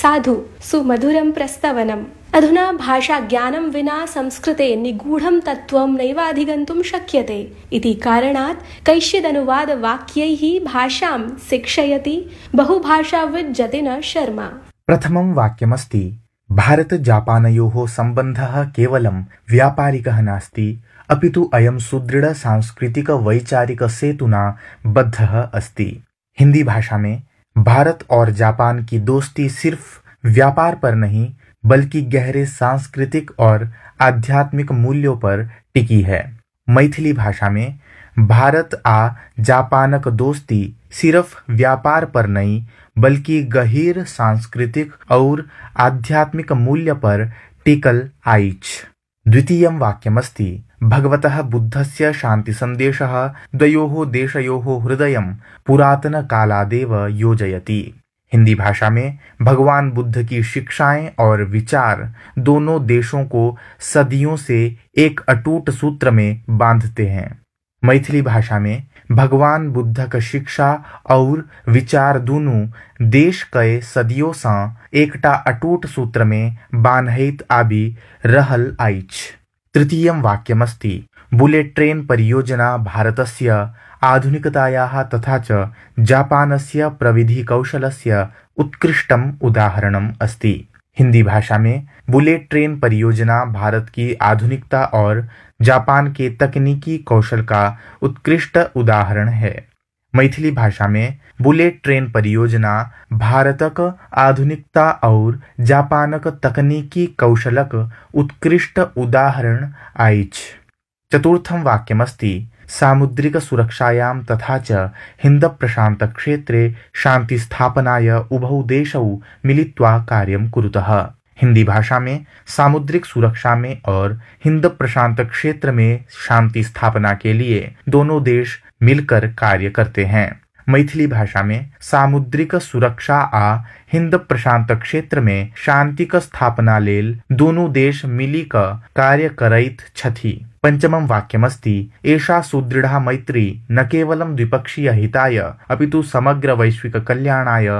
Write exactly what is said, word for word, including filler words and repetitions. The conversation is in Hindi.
साधु सुमधुरं प्रस्तवनम्। अधुना भाषाज्ञानं विना संस्कृते निगूढं तत्त्वं नैवाधिगन्तुं शक्यते इति कारणात् कैश्चिदनुवादवाक्यैः भाषां शिक्षयति बहुभाषाविद् जतिन शर्मा। प्रथमं वाक्यमस्ति भारत जापानयोः सम्बन्धः केवलं व्यापारिकः नास्ति, अपितु अयं सुदृढ़ सांस्कृतिक वैचारिक सेतुना बद्धः अस्ति। हिंदी भाषा में भारत और जापान की दोस्ती सिर्फ व्यापार पर नहीं बल्कि गहरे सांस्कृतिक और आध्यात्मिक मूल्यों पर टिकी है। मैथिली भाषा में भारत आ जापानक दोस्ती सिर्फ व्यापार पर नहीं बल्कि गहीर सांस्कृतिक और आध्यात्मिक मूल्य पर टिकल आइच। द्वितीयं वाक्यमस्ति भगवतः बुद्धस्य शांति संदेशः द्वयोः देशयोः हृदयं पुरातन कालादेव योजयति। हिंदी भाषा में भगवान बुद्ध की शिक्षाएं और विचार दोनों देशों को सदियों से एक अटूट सूत्र में बांधते हैं। मैथिली भाषा में भगवान बुद्धक शिक्षा और विचार दोनों देश कए सदियों सा एकटा अटूट सूत्र में बान्हैत आबि रहल आइच। तृतीयं वाक्यमस्ति बुलेट ट्रेन परियोजना भारतस्य आधुनिकतायाः तथा च जापानस्य प्रविधि कौशलस्य उत्कृष्टम् उदाहरणम् अस्ति। हिंदी भाषा में बुलेट ट्रेन परियोजना भारत की आधुनिकता और जापान के तकनीकी कौशल का उत्कृष्ट उदाहरण है। मैथिली भाषा में बुलेट ट्रेन परियोजना भारतक आधुनिकता और जापानक तकनीकी कौशलक उत्कृष्ट उदाहरण आइच। चतुर्थं वाक्यमस्ति सामुद्रिक सुरक्षायां तथा च हिंद प्रशांत क्षेत्रे शांति स्थापनाय उभौ देशौ मिलित्वा कार्यं कुरुतः। हिंदी भाषा में सामुद्रिक सुरक्षा में और हिंद प्रशांत क्षेत्र में शांति स्थापना के लिए दोनों देश मिलकर कार्य करते हैं। मैथिली भाषा में सामुद्रिक सुरक्षा आ हिंद प्रशांत क्षेत्र में शांतिक स्थापना लेल दोनों देश मिली क कार्य करैत छथि। पंचमं वाक्यमस्ति एषा सुदृढ़ा मैत्री न केवलं द्विपक्षीय हिताय अपितु समग्र वैश्विक कल्याणाय